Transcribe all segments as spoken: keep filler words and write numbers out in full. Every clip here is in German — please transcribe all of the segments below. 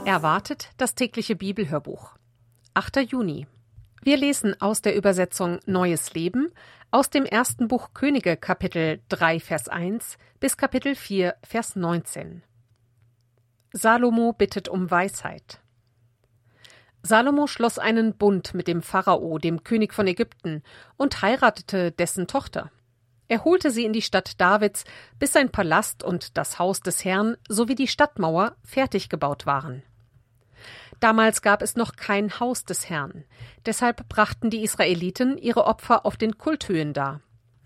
Erwartet das tägliche Bibelhörbuch. achter Juni. Wir lesen aus der Übersetzung Neues Leben aus dem ersten Buch Könige, Kapitel drei, Vers eins bis Kapitel vier, Vers neunzehn. Salomo bittet um Weisheit. Salomo schloss einen Bund mit dem Pharao, dem König von Ägypten, und heiratete dessen Tochter. Er holte sie in die Stadt Davids, bis sein Palast und das Haus des Herrn sowie die Stadtmauer fertig gebaut waren. Damals gab es noch kein Haus des Herrn, deshalb brachten die Israeliten ihre Opfer auf den Kulthöhen dar.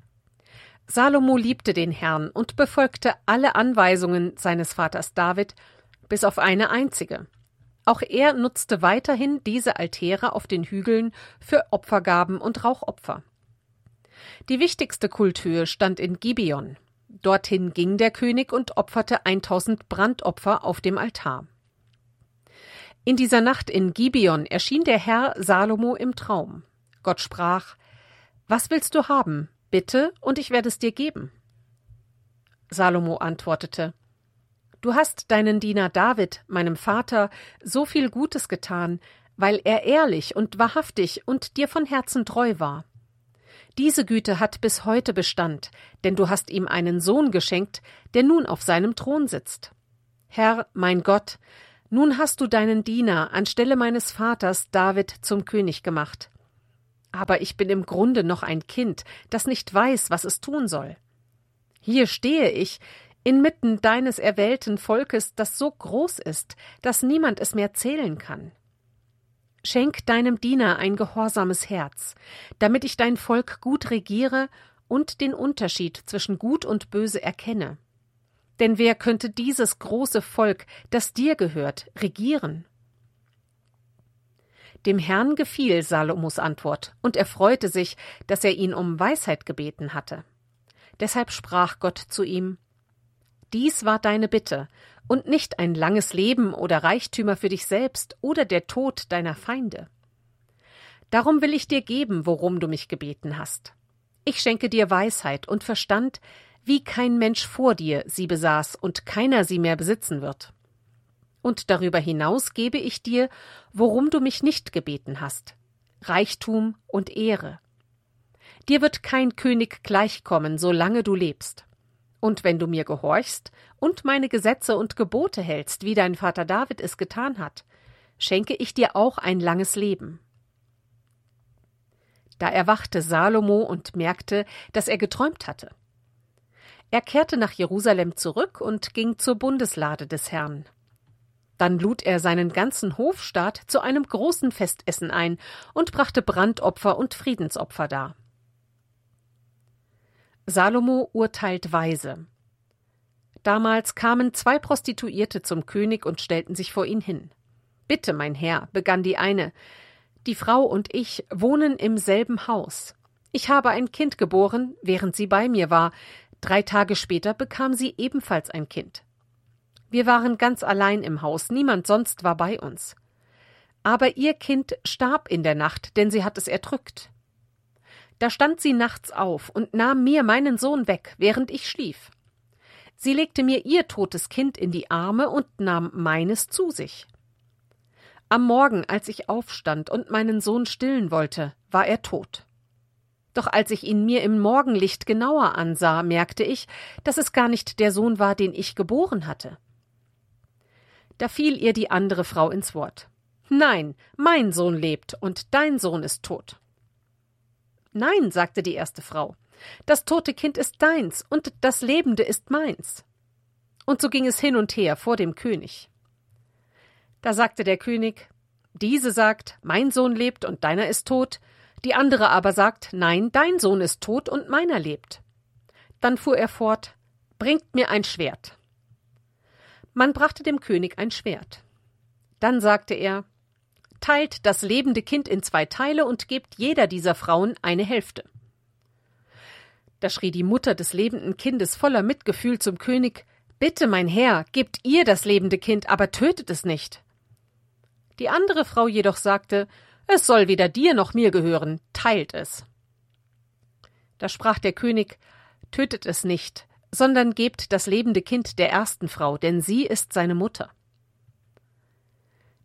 Salomo liebte den Herrn und befolgte alle Anweisungen seines Vaters David, bis auf eine einzige. Auch er nutzte weiterhin diese Altäre auf den Hügeln für Opfergaben und Rauchopfer. Die wichtigste Kulthöhe stand in Gibeon. Dorthin ging der König und opferte eintausend Brandopfer auf dem Altar. In dieser Nacht in Gibeon erschien der Herr Salomo im Traum. Gott sprach: »Was willst du haben? Bitte, und ich werde es dir geben.« Salomo antwortete: »Du hast deinen Diener David, meinem Vater, so viel Gutes getan, weil er ehrlich und wahrhaftig und dir von Herzen treu war. Diese Güte hat bis heute Bestand, denn du hast ihm einen Sohn geschenkt, der nun auf seinem Thron sitzt. Herr, mein Gott, nun hast du deinen Diener anstelle meines Vaters David zum König gemacht. Aber ich bin im Grunde noch ein Kind, das nicht weiß, was es tun soll. Hier stehe ich, inmitten deines erwählten Volkes, das so groß ist, dass niemand es mehr zählen kann. Schenk deinem Diener ein gehorsames Herz, damit ich dein Volk gut regiere und den Unterschied zwischen Gut und Böse erkenne. Denn wer könnte dieses große Volk, das dir gehört, regieren?« Dem Herrn gefiel Salomos Antwort, und er freute sich, dass er ihn um Weisheit gebeten hatte. Deshalb sprach Gott zu ihm: »Dies war deine Bitte, und nicht ein langes Leben oder Reichtümer für dich selbst oder der Tod deiner Feinde. Darum will ich dir geben, worum du mich gebeten hast. Ich schenke dir Weisheit und Verstand, wie kein Mensch vor dir sie besaß und keiner sie mehr besitzen wird. Und darüber hinaus gebe ich dir, worum du mich nicht gebeten hast: Reichtum und Ehre. Dir wird kein König gleichkommen, solange du lebst. Und wenn du mir gehorchst und meine Gesetze und Gebote hältst, wie dein Vater David es getan hat, schenke ich dir auch ein langes Leben.« Da erwachte Salomo und merkte, dass er geträumt hatte. Er kehrte nach Jerusalem zurück und ging zur Bundeslade des Herrn. Dann lud er seinen ganzen Hofstaat zu einem großen Festessen ein und brachte Brandopfer und Friedensopfer dar. Salomo urteilt weise. Damals kamen zwei Prostituierte zum König und stellten sich vor ihn hin. »Bitte, mein Herr«, begann die eine, »die Frau und ich wohnen im selben Haus. Ich habe ein Kind geboren, während sie bei mir war. Drei Tage später bekam sie ebenfalls ein Kind. Wir waren ganz allein im Haus, niemand sonst war bei uns. Aber ihr Kind starb in der Nacht, denn sie hat es erdrückt. Da stand sie nachts auf und nahm mir meinen Sohn weg, während ich schlief. Sie legte mir ihr totes Kind in die Arme und nahm meines zu sich. Am Morgen, als ich aufstand und meinen Sohn stillen wollte, war er tot. Doch als ich ihn mir im Morgenlicht genauer ansah, merkte ich, dass es gar nicht der Sohn war, den ich geboren hatte. Da fiel ihr die andere Frau ins Wort. »Nein, mein Sohn lebt und dein Sohn ist tot.« »Nein«, sagte die erste Frau, »das tote Kind ist deins und das lebende ist meins.« Und so ging es hin und her vor dem König. Da sagte der König: »Diese sagt, mein Sohn lebt und deiner ist tot, die andere aber sagt, nein, dein Sohn ist tot und meiner lebt.« Dann fuhr er fort: »Bringt mir ein Schwert.« Man brachte dem König ein Schwert. Dann sagte er: »Teilt das lebende Kind in zwei Teile und gebt jeder dieser Frauen eine Hälfte.« Da schrie die Mutter des lebenden Kindes voller Mitgefühl zum König: »Bitte, mein Herr, gebt ihr das lebende Kind, aber tötet es nicht.« Die andere Frau jedoch sagte: »Es soll weder dir noch mir gehören, teilt es.« Da sprach der König: »Tötet es nicht, sondern gebt das lebende Kind der ersten Frau, denn sie ist seine Mutter.«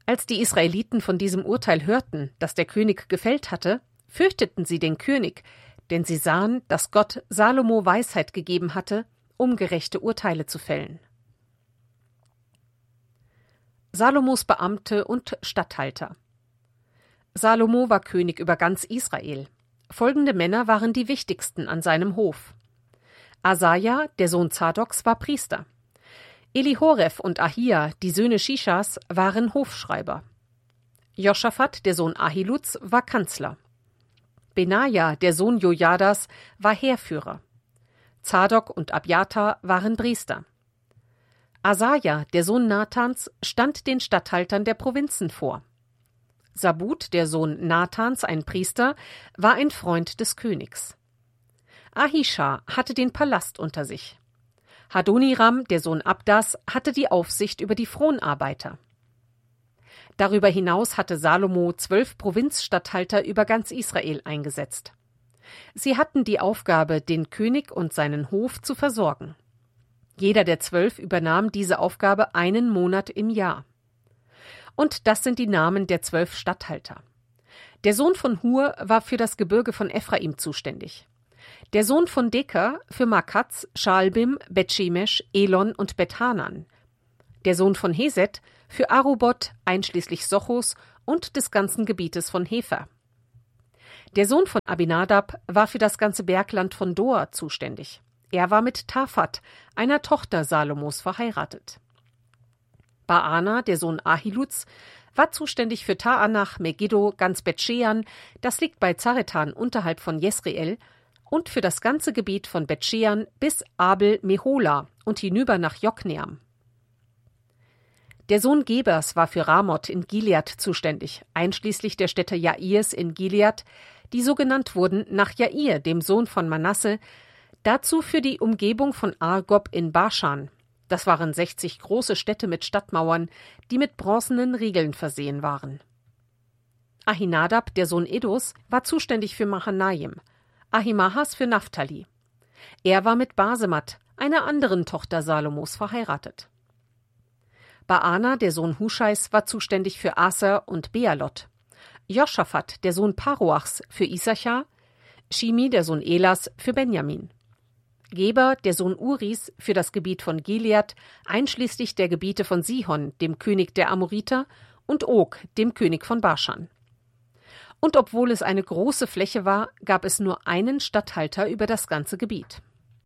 Als die Israeliten von diesem Urteil hörten, das der König gefällt hatte, fürchteten sie den König, denn sie sahen, dass Gott Salomo Weisheit gegeben hatte, um gerechte Urteile zu fällen. Salomos Beamte und Statthalter. Salomo war König über ganz Israel. Folgende Männer waren die wichtigsten an seinem Hof. Asaja, der Sohn Zadoks, war Priester. Elihoref und Ahia, die Söhne Shishas, waren Hofschreiber. Joschafat, der Sohn Ahiluds, war Kanzler. Benaja, der Sohn Jojadas, war Heerführer. Zadok und Abjatar waren Priester. Asaja, der Sohn Nathans, stand den Statthaltern der Provinzen vor. Sabut, der Sohn Nathans, ein Priester, war ein Freund des Königs. Ahisha hatte den Palast unter sich. Hadoniram, der Sohn Abdas, hatte die Aufsicht über die Fronarbeiter. Darüber hinaus hatte Salomo zwölf Provinzstatthalter über ganz Israel eingesetzt. Sie hatten die Aufgabe, den König und seinen Hof zu versorgen. Jeder der zwölf übernahm diese Aufgabe einen Monat im Jahr. Und das sind die Namen der zwölf Statthalter. Der Sohn von Hur war für das Gebirge von Ephraim zuständig. Der Sohn von Deker für Makaz, Schalbim, Bet-Shemesh, Elon und Bet-Hanan. Der Sohn von Heset für Arubot, einschließlich Sochos und des ganzen Gebietes von Hefer. Der Sohn von Abinadab war für das ganze Bergland von Dor zuständig. Er war mit Taphat, einer Tochter Salomos, verheiratet. Baana, der Sohn Ahiluds, war zuständig für Taanach, Megiddo, ganz Bet-Shean, das liegt bei Zaretan unterhalb von Jesreel, und für das ganze Gebiet von Bet-Shean bis Abel-Mehola und hinüber nach Jokneam. Der Sohn Gebers war für Ramoth in Gilead zuständig, einschließlich der Städte Jairs in Gilead, die so genannt wurden nach Jair, dem Sohn von Manasse, dazu für die Umgebung von Argob in Baschan. Das waren sechzig große Städte mit Stadtmauern, die mit bronzenen Riegeln versehen waren. Ahinadab, der Sohn Edos, war zuständig für Mahanaim, Ahimahas für Naphtali. Er war mit Basemat, einer anderen Tochter Salomos, verheiratet. Baana, der Sohn Huscheis, war zuständig für Aser und Bealot. Joschafat, der Sohn Paroachs, für Issachar. Shimi, der Sohn Elas, für Benjamin. Geber, der Sohn Uris, für das Gebiet von Gilead, einschließlich der Gebiete von Sihon, dem König der Amoriter, und Og, dem König von Baschan. Und obwohl es eine große Fläche war, gab es nur einen Statthalter über das ganze Gebiet.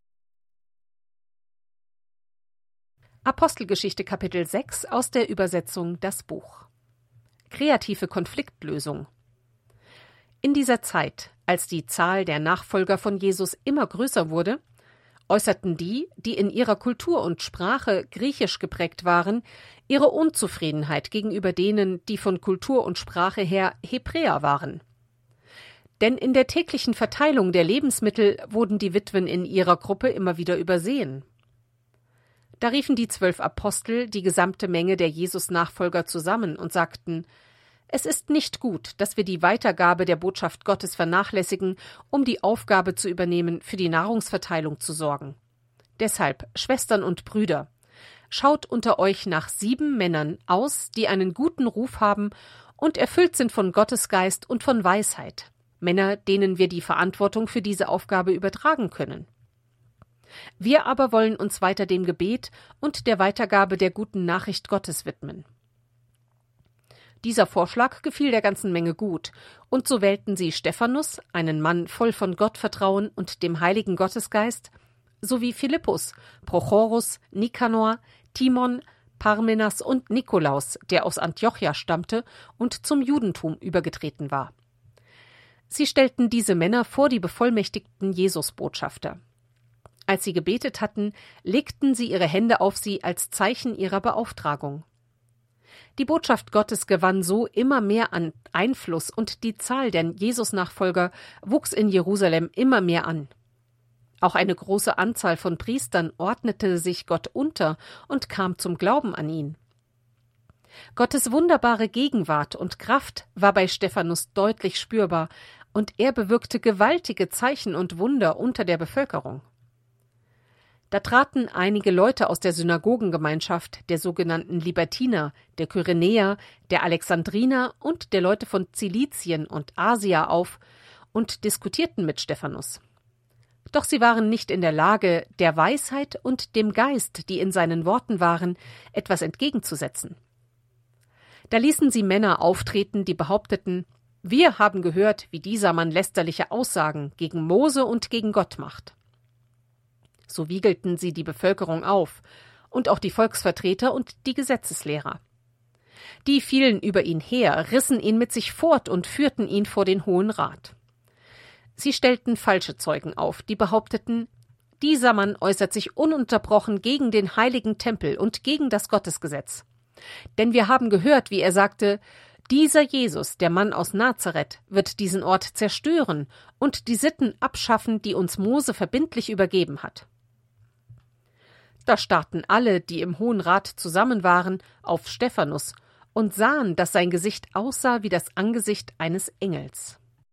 Apostelgeschichte Kapitel sechs aus der Übersetzung Das Buch. Kreative Konfliktlösung. In dieser Zeit, als die Zahl der Nachfolger von Jesus immer größer wurde, äußerten die, die in ihrer Kultur und Sprache griechisch geprägt waren, ihre Unzufriedenheit gegenüber denen, die von Kultur und Sprache her Hebräer waren. Denn in der täglichen Verteilung der Lebensmittel wurden die Witwen in ihrer Gruppe immer wieder übersehen. Da riefen die zwölf Apostel die gesamte Menge der Jesus-Nachfolger zusammen und sagten: Es ist nicht gut, dass wir die Weitergabe der Botschaft Gottes vernachlässigen, um die Aufgabe zu übernehmen, für die Nahrungsverteilung zu sorgen. Deshalb, Schwestern und Brüder, schaut unter euch nach sieben Männern aus, die einen guten Ruf haben und erfüllt sind von Gottes Geist und von Weisheit, Männer, denen wir die Verantwortung für diese Aufgabe übertragen können. Wir aber wollen uns weiter dem Gebet und der Weitergabe der guten Nachricht Gottes widmen. Dieser Vorschlag gefiel der ganzen Menge gut, und so wählten sie Stephanus, einen Mann voll von Gottvertrauen und dem heiligen Gottesgeist, sowie Philippus, Prochorus, Nikanor, Timon, Parmenas und Nikolaus, der aus Antiochia stammte und zum Judentum übergetreten war. Sie stellten diese Männer vor die bevollmächtigten Jesusbotschafter. Als sie gebetet hatten, legten sie ihre Hände auf sie als Zeichen ihrer Beauftragung. Die Botschaft Gottes gewann so immer mehr an Einfluss und die Zahl der Jesus-Nachfolger wuchs in Jerusalem immer mehr an. Auch eine große Anzahl von Priestern ordnete sich Gott unter und kam zum Glauben an ihn. Gottes wunderbare Gegenwart und Kraft war bei Stephanus deutlich spürbar, und er bewirkte gewaltige Zeichen und Wunder unter der Bevölkerung. Da traten einige Leute aus der Synagogengemeinschaft der sogenannten Libertiner, der Kyrenäer, der Alexandriner und der Leute von Zilizien und Asia auf und diskutierten mit Stephanus. Doch sie waren nicht in der Lage, der Weisheit und dem Geist, die in seinen Worten waren, etwas entgegenzusetzen. Da ließen sie Männer auftreten, die behaupteten: Wir haben gehört, wie dieser Mann lästerliche Aussagen gegen Mose und gegen Gott macht. So wiegelten sie die Bevölkerung auf und auch die Volksvertreter und die Gesetzeslehrer. Die fielen über ihn her, rissen ihn mit sich fort und führten ihn vor den Hohen Rat. Sie stellten falsche Zeugen auf, die behaupteten: Dieser Mann äußert sich ununterbrochen gegen den heiligen Tempel und gegen das Gottesgesetz. Denn wir haben gehört, wie er sagte: Dieser Jesus, der Mann aus Nazareth, wird diesen Ort zerstören und die Sitten abschaffen, die uns Mose verbindlich übergeben hat. Da starrten alle, die im Hohen Rat zusammen waren, auf Stephanus und sahen, dass sein Gesicht aussah wie das Angesicht eines Engels.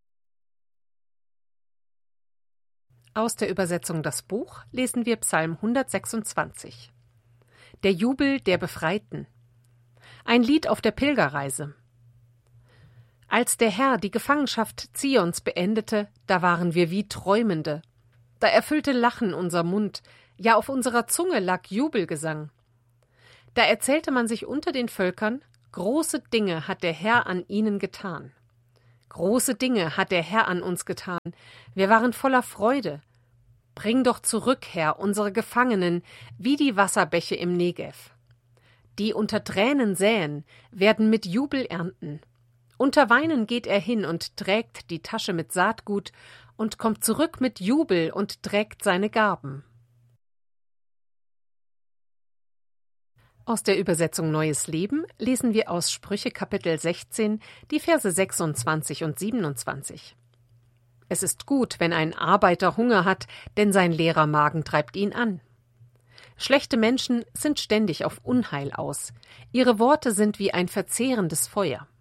Aus der Übersetzung Das Buch lesen wir Psalm hundertsechsundzwanzig. Der Jubel der Befreiten. Ein Lied auf der Pilgerreise. Als der Herr die Gefangenschaft Zions beendete, da waren wir wie Träumende. Da erfüllte Lachen unser Mund, ja auf unserer Zunge lag Jubelgesang. Da erzählte man sich unter den Völkern: Große Dinge hat der Herr an ihnen getan. Große Dinge hat der Herr an uns getan. Wir waren voller Freude. Bring doch zurück, Herr, unsere Gefangenen, wie die Wasserbäche im Negev. Die unter Tränen säen, werden mit Jubel ernten. Unter Weinen geht er hin und trägt die Tasche mit Saatgut und kommt zurück mit Jubel und trägt seine Garben. Aus der Übersetzung Neues Leben lesen wir aus Sprüche Kapitel sechzehn, die Verse sechsundzwanzig und siebenundzwanzig. Es ist gut, wenn ein Arbeiter Hunger hat, denn sein leerer Magen treibt ihn an. Schlechte Menschen sind ständig auf Unheil aus. Ihre Worte sind wie ein verzehrendes Feuer.